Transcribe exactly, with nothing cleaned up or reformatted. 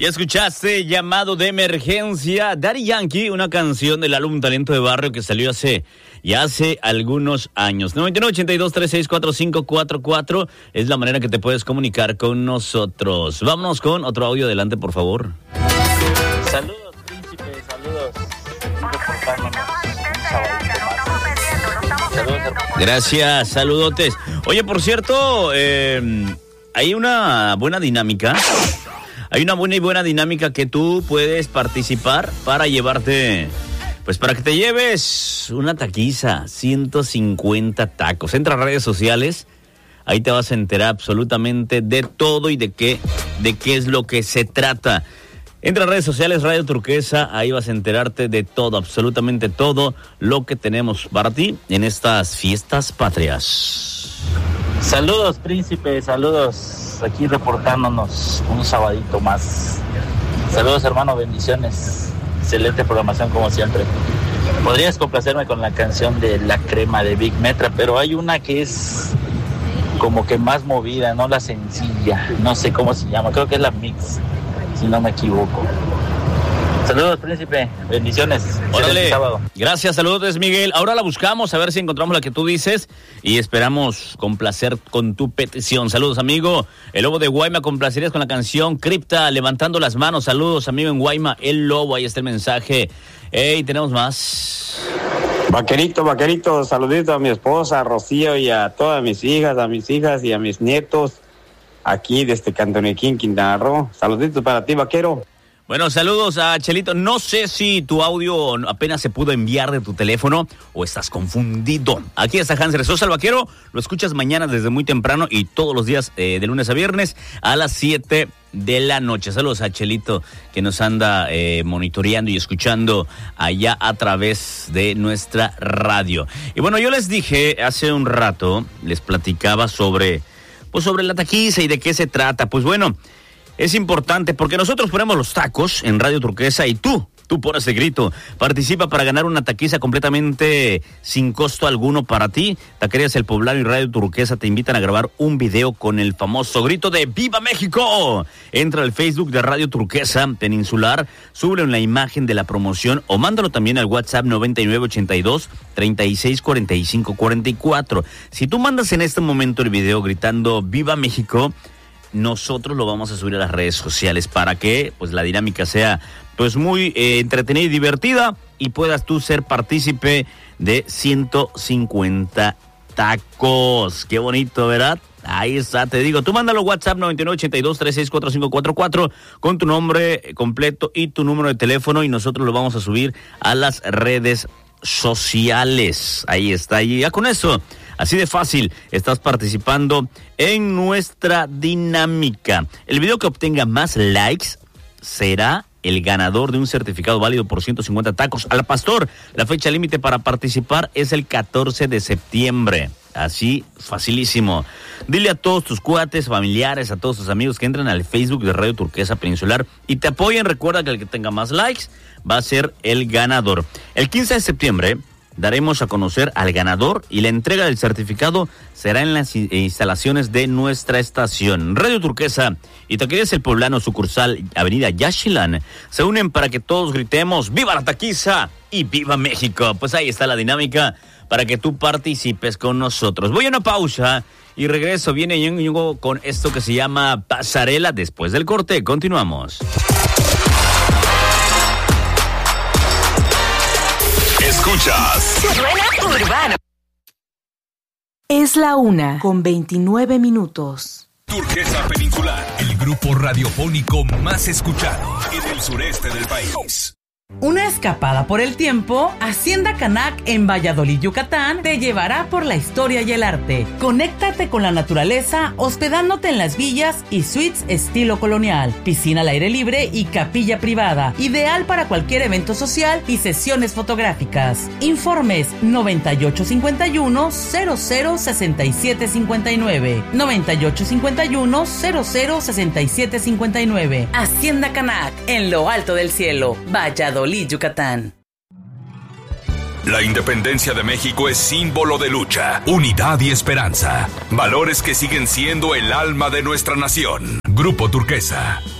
Ya escuchaste Llamado de Emergencia, Daddy Yankee, una canción del álbum Talento de Barrio que salió hace ya hace algunos años. noventa y nueve, ochenta y dos, treinta y seis, cuarenta y cinco cuarenta y cuatro es la manera que te puedes comunicar con nosotros. Vámonos con otro audio, adelante por favor. Saludos, príncipe, saludos. Saludos, hermano. Gracias, saludotes. Oye, por cierto, eh, hay una buena dinámica. Hay una buena y buena dinámica que tú puedes participar para llevarte, pues para que te lleves una taquiza, ciento cincuenta tacos. Entra a redes sociales, ahí te vas a enterar absolutamente de todo y de qué, de qué es lo que se trata. Entra a redes sociales, Radio Turquesa, ahí vas a enterarte de todo, absolutamente todo lo que tenemos para ti en estas fiestas patrias. Saludos, príncipe, saludos. Aquí reportándonos un sabadito más. Saludos, hermano, bendiciones. Excelente programación como siempre. Podrías complacerme con la canción de La Crema de Big Metra, pero hay una que es como que más movida, no la sencilla. No sé cómo se llama, creo que es la Mix, si no me equivoco. Saludos, príncipe, bendiciones. Órale, sábado. Gracias, saludos, Miguel. Ahora la buscamos, a ver si encontramos la que tú dices y esperamos complacer con tu petición. Saludos, amigo. El Lobo de Guayma, complacerías con la canción Cripta, levantando las manos. Saludos, amigo en Guayma, El Lobo, ahí está el mensaje. Ey, tenemos más. Vaquerito, vaquerito, saludito a mi esposa, a Rocío, y a todas mis hijas, a mis hijas y a mis nietos, aquí desde Cantonequín, Quintana Roo. Saluditos para ti, vaquero. Bueno, saludos a Chelito. No sé si tu audio apenas se pudo enviar de tu teléfono o estás confundido. Aquí está Hans Sosa, el Vaquero. Lo escuchas mañana desde muy temprano y todos los días eh, de lunes a viernes a las siete de la noche. Saludos a Chelito que nos anda eh, monitoreando y escuchando allá a través de nuestra radio. Y bueno, yo les dije hace un rato, les platicaba sobre, pues sobre la taquiza y de qué se trata. Pues bueno, es importante porque nosotros ponemos los tacos en Radio Turquesa y tú, tú pones el grito. Participa para ganar una taquiza completamente sin costo alguno para ti. Taquerías El Poblano y Radio Turquesa te invitan a grabar un video con el famoso grito de ¡Viva México! Entra al Facebook de Radio Turquesa Peninsular, sube una imagen de la promoción o mándalo también al WhatsApp noventa y nueve, ochenta y dos, treinta y seis, cuarenta y cinco cuarenta y cuatro. Si tú mandas en este momento el video gritando ¡Viva México!, nosotros lo vamos a subir a las redes sociales para que pues la dinámica sea pues muy eh, entretenida y divertida y puedas tú ser partícipe de ciento cincuenta tacos. Qué bonito, ¿verdad? Ahí está, te digo, tú mándalo WhatsApp noventa y nueve, ochenta y dos, treinta y seis, cuarenta y cinco cuarenta y cuatro con tu nombre completo y tu número de teléfono y nosotros lo vamos a subir a las redes sociales. Ahí está, y ya con eso, así de fácil, estás participando en nuestra dinámica. El video que obtenga más likes será el ganador de un certificado válido por ciento cincuenta tacos al pastor. La fecha límite para participar es el catorce de septiembre. Así, facilísimo. Dile a todos tus cuates, familiares, a todos tus amigos que entren al Facebook de Radio Turquesa Peninsular y te apoyen. Recuerda que el que tenga más likes va a ser el ganador. El quince de septiembre daremos a conocer al ganador y la entrega del certificado será en las instalaciones de nuestra estación. Radio Turquesa y Taquerías El Poblano, sucursal Avenida Yaxchilán, se unen para que todos gritemos ¡Viva la taquiza! Y ¡Viva México! Pues ahí está la dinámica para que tú participes con nosotros. Voy a una pausa y regreso. Viene Ñengo con esto que se llama Pasarela. Después del corte, continuamos. Escuchas Suena Urbano. Es la una con veintinueve minutos. Turquesa Peninsular, el grupo radiofónico más escuchado en el sureste del país. Una escapada por el tiempo, Hacienda Canac en Valladolid, Yucatán, te llevará por la historia y el arte. Conéctate con la naturaleza hospedándote en las villas y suites estilo colonial, piscina al aire libre y capilla privada, ideal para cualquier evento social y sesiones fotográficas. Informes noventa y ocho cincuenta y uno, cero cero sesenta y siete cincuenta y nueve, noventa y ocho cincuenta y uno, cero cero sesenta y siete cincuenta y nueve. Hacienda Canac, en lo alto del cielo, Valladolid, Yucatán. La independencia de México es símbolo de lucha, unidad y esperanza. Valores que siguen siendo el alma de nuestra nación. Grupo Turquesa.